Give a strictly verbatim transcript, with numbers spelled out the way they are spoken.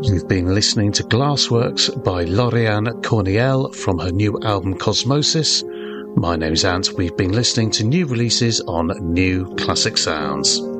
You've been listening to Glassworks by Lauriane Corniel from her new album Cosmosis. My name's Ant. We've been listening to new releases on New Classic Sounds.